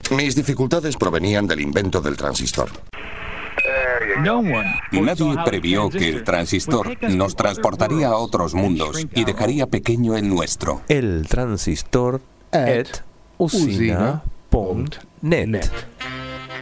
Mis dificultades provenían del invento del transistor. Nadie previó que el transistor nos transportaría a otros mundos y dejaría pequeño el nuestro. El transistor @usina.net